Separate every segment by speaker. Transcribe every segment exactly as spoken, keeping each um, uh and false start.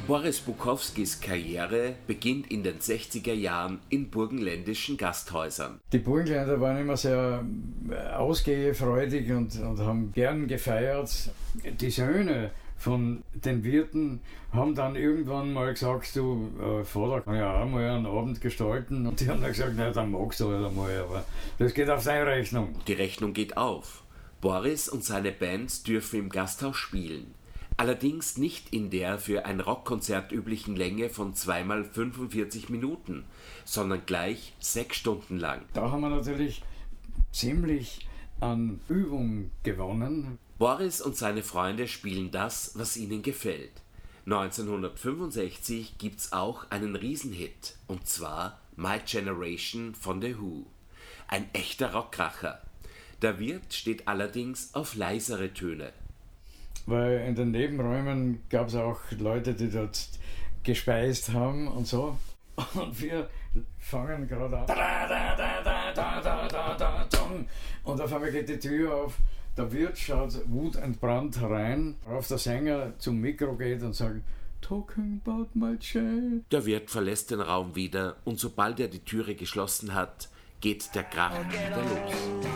Speaker 1: Boris Bukowskis Karriere beginnt in den sechziger Jahren in burgenländischen Gasthäusern.
Speaker 2: Die Burgenländer waren immer sehr ausgehfreudig und, und haben gern gefeiert. Die Söhne von den Wirten haben dann irgendwann mal gesagt, du äh, Vater kann ja auch mal einen Abend gestalten. Und die haben dann gesagt, na dann magst du halt einmal, aber das geht auf seine Rechnung.
Speaker 1: Die Rechnung geht auf. Boris und seine Band dürfen im Gasthaus spielen. Allerdings nicht in der für ein Rockkonzert üblichen Länge von zweimal fünfundvierzig Minuten, sondern gleich sechs Stunden lang.
Speaker 2: Da haben wir natürlich ziemlich an Übung gewonnen.
Speaker 1: Boris und seine Freunde spielen das, was ihnen gefällt. neunzehnhundertfünfundsechzig gibt's auch einen Riesenhit, und zwar My Generation von The Who. Ein echter Rockkracher. Der Wirt steht allerdings auf leisere Töne.
Speaker 2: Weil in den Nebenräumen gab es auch Leute, die dort gespeist haben und so. Und wir fangen gerade an. Und auf einmal geht die Tür auf. Der Wirt schaut wutentbrannt herein, worauf der Sänger zum Mikro geht und sagt, Talking about my chair.
Speaker 1: Der Wirt verlässt den Raum wieder und sobald er die Türe geschlossen hat, geht der Krach wieder los.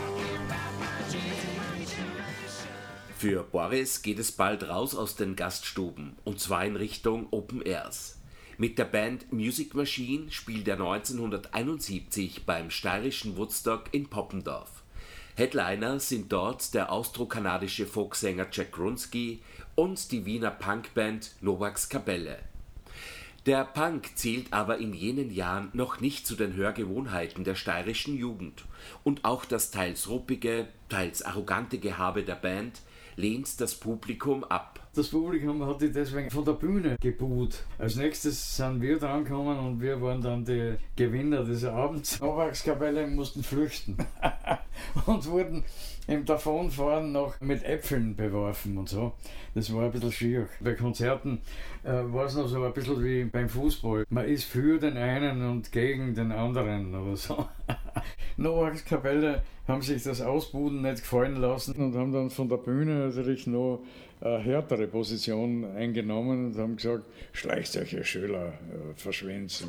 Speaker 1: Für Boris geht es bald raus aus den Gaststuben, und zwar in Richtung Open Airs. Mit der Band Music Machine spielt er neunzehnhunderteinundsiebzig beim steirischen Woodstock in Poppendorf. Headliner sind dort der austro-kanadische Folksänger Jack Grunski und die Wiener Punkband Novaks Kapelle. Der Punk zählt aber in jenen Jahren noch nicht zu den Hörgewohnheiten der steirischen Jugend, und auch das teils ruppige, teils arrogante Gehabe der Band lehnt das Publikum ab.
Speaker 2: Das Publikum hat die deswegen von der Bühne gebuht. Als nächstes sind wir drangekommen und wir waren dann die Gewinner des Abends. Novaks Kapelle mussten flüchten und wurden im Davonfahren noch mit Äpfeln beworfen und so. Das war ein bisschen schier. Bei Konzerten äh, war es noch so ein bisschen wie beim Fußball. Man ist für den einen und gegen den anderen oder so. Novaks Kapelle haben sich das Ausbuden nicht gefallen lassen und haben dann von der Bühne natürlich noch eine härtere Position eingenommen und haben gesagt, schleicht euch, ihr Schüler, äh, verschwindet.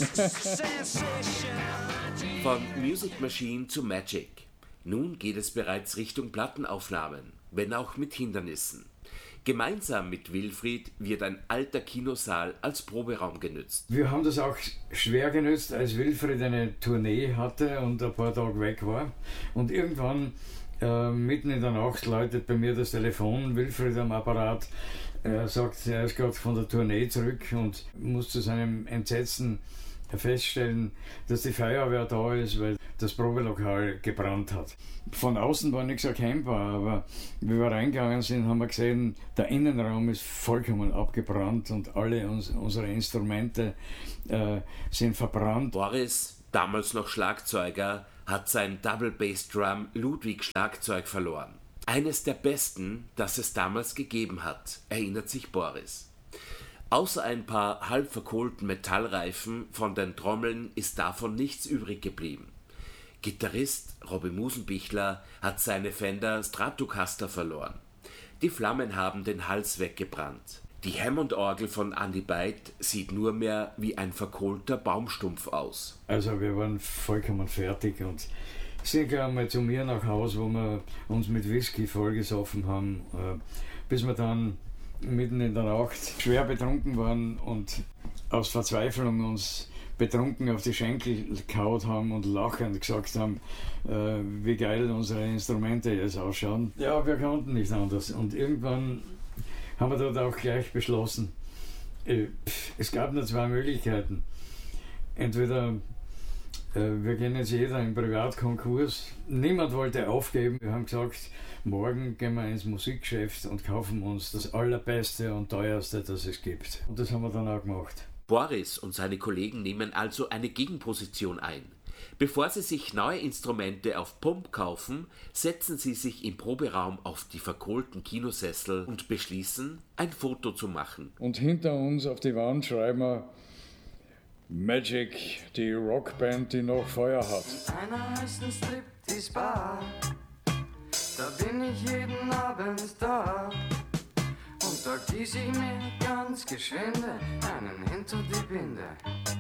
Speaker 1: Von Music Machine zu Magic. Nun geht es bereits Richtung Plattenaufnahmen, wenn auch mit Hindernissen. Gemeinsam mit Wilfried wird ein alter Kinosaal als Proberaum genützt.
Speaker 2: Wir haben das auch schwer genützt, als Wilfried eine Tournee hatte und ein paar Tage weg war. Und irgendwann, äh, mitten in der Nacht, läutet bei mir das Telefon, Wilfried am Apparat. Er sagt, er ist gerade von der Tournee zurück und muss zu seinem Entsetzen feststellen, dass die Feuerwehr da ist, weil das Probelokal gebrannt hat. Von außen war nichts erkennbar, aber wie wir reingegangen sind, haben wir gesehen, der Innenraum ist vollkommen abgebrannt und alle uns, unsere Instrumente äh, sind verbrannt.
Speaker 1: Boris, damals noch Schlagzeuger, hat sein Double Bass Drum Ludwig Schlagzeug verloren. Eines der besten, das es damals gegeben hat, erinnert sich Boris. Außer ein paar halb verkohlten Metallreifen von den Trommeln ist davon nichts übrig geblieben. Gitarrist Robby Musenbichler hat seine Fender Stratocaster verloren. Die Flammen haben den Hals weggebrannt. Die Hammond-Orgel von Andy Byte sieht nur mehr wie ein verkohlter Baumstumpf aus.
Speaker 2: Also wir waren vollkommen fertig und sind gleich einmal zu mir nach Hause, wo wir uns mit Whisky vollgesoffen haben, bis wir dann mitten in der Nacht schwer betrunken waren und aus Verzweiflung uns betrunken auf die Schenkel gehauen haben und lachend gesagt haben, äh, wie geil unsere Instrumente jetzt ausschauen. Ja, wir konnten nicht anders. Und irgendwann haben wir dort auch gleich beschlossen, äh, es gab nur zwei Möglichkeiten. Entweder äh, wir gehen jetzt jeder in Privatkonkurs. Niemand wollte aufgeben. Wir haben gesagt, morgen gehen wir ins Musikgeschäft und kaufen uns das Allerbeste und Teuerste, das es gibt. Und das haben wir dann auch gemacht.
Speaker 1: Boris und seine Kollegen nehmen also eine Gegenposition ein. Bevor sie sich neue Instrumente auf Pump kaufen, setzen sie sich im Proberaum auf die verkohlten Kinosessel und beschließen, ein Foto zu machen.
Speaker 2: Und hinter uns auf die Wand schreiben wir Magic, die Rockband, die noch Feuer hat.
Speaker 3: Einer heißen Striptease Bar, da bin ich jeden Abend da. Und sagt die sie mir ganz geschwinde einen hinter die Binde.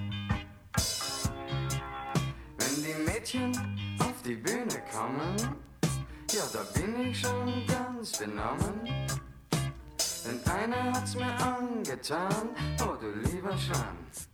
Speaker 3: Wenn die Mädchen auf die Bühne kommen, ja, da bin ich schon ganz benommen. Denn eine hat's mir angetan, oh du lieber Schwan.